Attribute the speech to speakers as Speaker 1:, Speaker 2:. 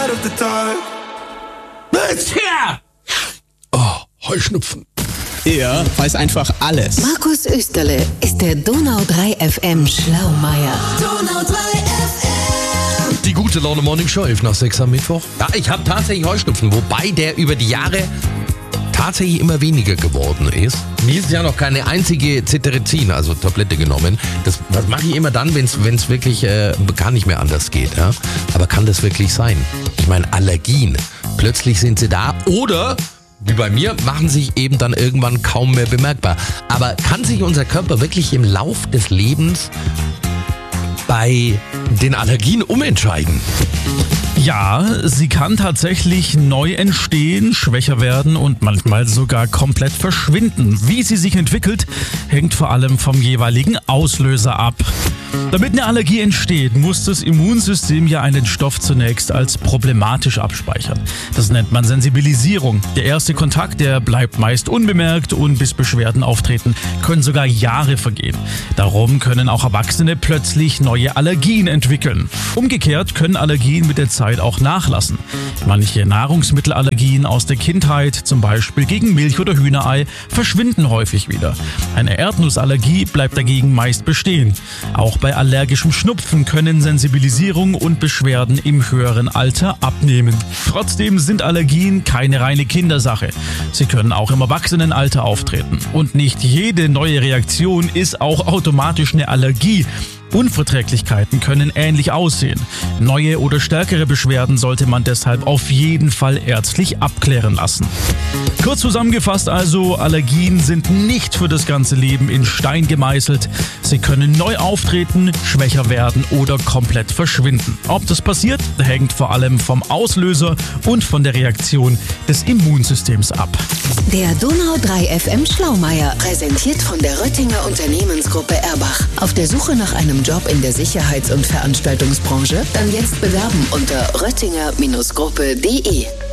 Speaker 1: of the dark.
Speaker 2: Tja!
Speaker 3: Oh, Heuschnupfen.
Speaker 4: Er weiß einfach alles.
Speaker 5: Markus Österle ist der Donau 3 FM Schlaumeier.
Speaker 1: Donau 3 FM.
Speaker 3: Die gute Laune Morning Show, 11 nach 6 am Mittwoch.
Speaker 2: Ja, ich habe tatsächlich Heuschnupfen, wobei der über die Jahre tatsächlich immer weniger geworden ist. Mir ist ja noch keine einzige Cetirizin, also Tablette genommen. Das mache ich immer dann, wenn es wirklich gar nicht mehr anders geht. Ja? Aber kann das wirklich sein? Ich meine, Allergien, plötzlich sind sie da oder, wie bei mir, machen sich eben dann irgendwann kaum mehr bemerkbar. Aber kann sich unser Körper wirklich im Lauf des Lebens bei den Allergien umentscheiden?
Speaker 6: Ja, sie kann tatsächlich neu entstehen, schwächer werden und manchmal sogar komplett verschwinden. Wie sie sich entwickelt, hängt vor allem vom jeweiligen Auslöser ab. Damit eine Allergie entsteht, muss das Immunsystem ja einen Stoff zunächst als problematisch abspeichern. Das nennt man Sensibilisierung. Der erste Kontakt, der bleibt meist unbemerkt und bis Beschwerden auftreten, können sogar Jahre vergehen. Darum können auch Erwachsene plötzlich neue Allergien entwickeln. Umgekehrt können Allergien mit der Zeit auch nachlassen. Manche Nahrungsmittelallergien aus der Kindheit, zum Beispiel gegen Milch oder Hühnerei, verschwinden häufig wieder. Eine Erdnussallergie bleibt dagegen meist bestehen. Auch bei allergischem Schnupfen können Sensibilisierung und Beschwerden im höheren Alter abnehmen. Trotzdem sind Allergien keine reine Kindersache. Sie können auch im Erwachsenenalter auftreten. Und nicht jede neue Reaktion ist auch automatisch eine Allergie. Unverträglichkeiten können ähnlich aussehen. Neue oder stärkere Beschwerden sollte man deshalb auf jeden Fall ärztlich abklären lassen. Kurz zusammengefasst also, Allergien sind nicht für das ganze Leben in Stein gemeißelt. Sie können neu auftreten, schwächer werden oder komplett verschwinden. Ob das passiert, hängt vor allem vom Auslöser und von der Reaktion des Immunsystems ab.
Speaker 5: Der Donau 3 FM Schlaumeier, präsentiert von der Röttinger Unternehmensgruppe Erbach. Auf der Suche nach einem Job in der Sicherheits- und Veranstaltungsbranche? Dann jetzt bewerben unter röttinger-gruppe.de.